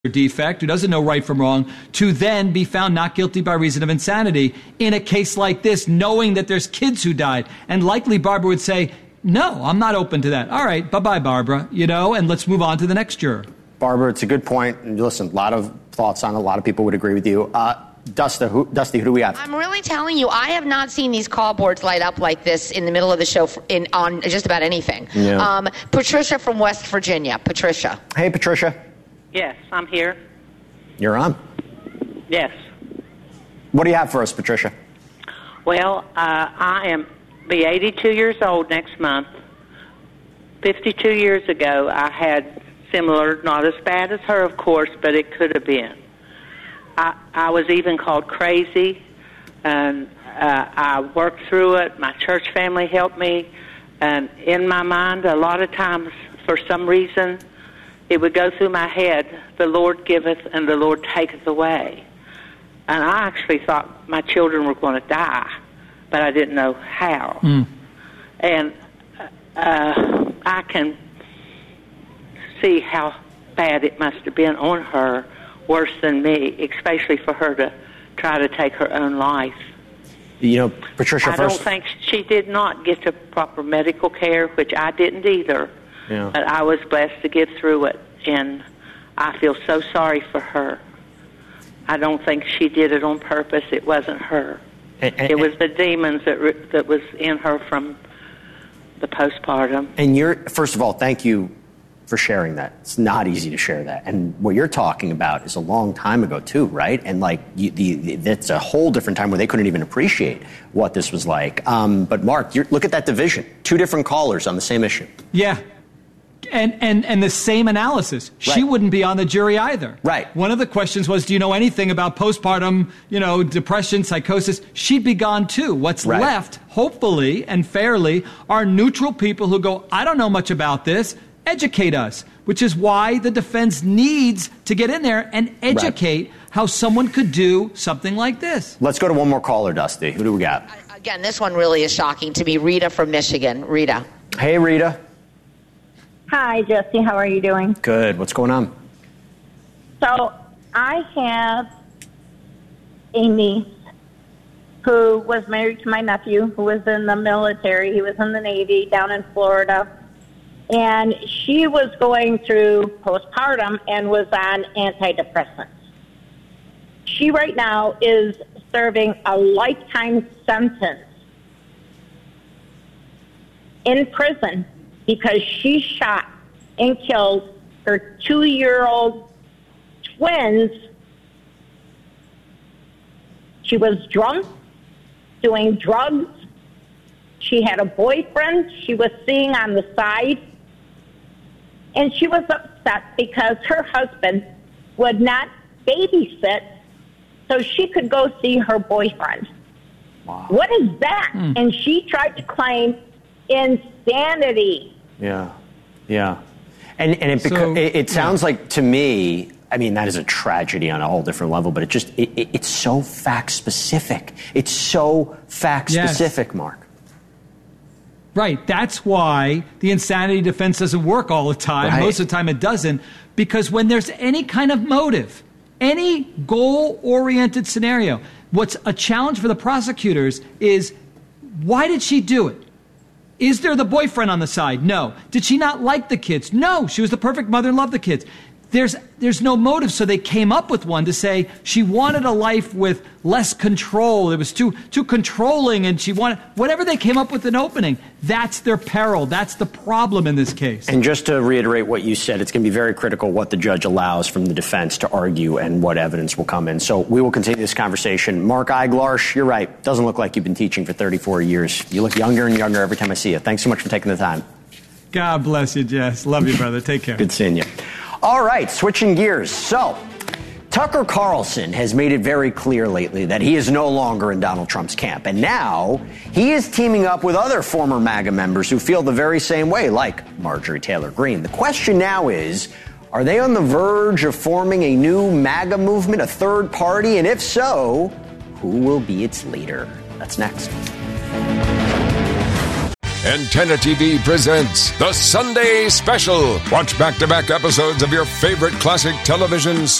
defect, who doesn't know right from wrong, to then be found not guilty by reason of insanity in a case like this, knowing that there's kids who died. And likely Barbara would say, no, I'm not open to that. All right, bye-bye, Barbara, and let's move on to the next juror. Barbara, it's a good point. And listen, a lot of thoughts on it. A lot of people would agree with you. Dusty, who do we have? I'm really telling you, I have not seen these call boards light up like this in the middle of the show on just about anything. Yeah. Patricia from West Virginia. Patricia. Hey, Patricia. Yes, I'm here. You're on. Yes. What do you have for us, Patricia? Well, I am be 82 years old next month. 52 years ago, I had similar, not as bad as her, of course, but it could have been. I was even called crazy, and I worked through it. My church family helped me, and in my mind, a lot of times, for some reason, it would go through my head, the Lord giveth and the Lord taketh away. And I actually thought my children were going to die, but I didn't know how. And I can see how bad it must have been on her, worse than me, especially for her to try to take her own life. Patricia, I don't think she did not get the proper medical care, which I didn't either. Yeah. But I was blessed to get through it, and I feel so sorry for her. I don't think she did it on purpose. It wasn't her. It was the demons that was in her from the postpartum. And first of all, thank you for sharing that. It's not easy to share that. And what you're talking about is a long time ago, too, right? And that's a whole different time where they couldn't even appreciate what this was like. But Mark, look at that division. 2 different callers on the same issue. Yeah. And the same analysis. Right. She wouldn't be on the jury either. Right. One of the questions was, do you know anything about postpartum, depression, psychosis? She'd be gone too. What's left, hopefully and fairly, are neutral people who go, I don't know much about this. Educate us, which is why the defense needs to get in there and educate how someone could do something like this. Let's go to one more caller, Dusty. Who do we got? Again, this one really is shocking to me. Rita from Michigan. Rita. Hey, Rita. Hi, Jesse. How are you doing? Good. What's going on? So I have a niece who was married to my nephew, who was in the military. He was in the Navy down in Florida. And she was going through postpartum and was on antidepressants. She right now is serving a lifetime sentence in prison because she shot and killed her 2-year-old twins. She was drunk, doing drugs. She had a boyfriend she was seeing on the side. And she was upset because her husband would not babysit so she could go see her boyfriend. Wow. What is that? And she tried to claim insanity. Yeah. And it sounds like, to me, I mean, that is a tragedy on a whole different level, but it's so fact-specific. It's so fact-specific, Mark. Right. That's why the insanity defense doesn't work all the time. Right. Most of the time it doesn't. Because when there's any kind of motive, any goal-oriented scenario, what's a challenge for the prosecutors is, why did she do it? Is there the boyfriend on the side? No. Did she not like the kids? No. She was the perfect mother and loved the kids. There's no motive, so they came up with one to say she wanted a life with less control. It was too controlling, and she wanted whatever they came up with an opening. That's their peril. That's the problem in this case. And just to reiterate what you said, it's going to be very critical what the judge allows from the defense to argue and what evidence will come in. So we will continue this conversation. Mark Eiglarsh, you're right. Doesn't look like you've been teaching for 34 years. You look younger and younger every time I see you. Thanks so much for taking the time. God bless you, Jess. Love you, brother. Take care. Good seeing you. All right, switching gears. So, Tucker Carlson has made it very clear lately that he is no longer in Donald Trump's camp. And now he is teaming up with other former MAGA members who feel the very same way, like Marjorie Taylor Greene. The question now is, are they on the verge of forming a new MAGA movement, a third party? And if so, who will be its leader? That's next. Antenna TV presents The Sunday Special. Watch back-to-back episodes of your favorite classic television